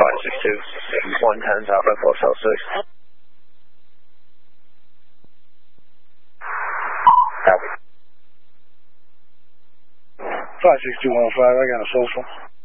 562, 110 South Southwest Hotel 6. Copy. 56215, I got a social.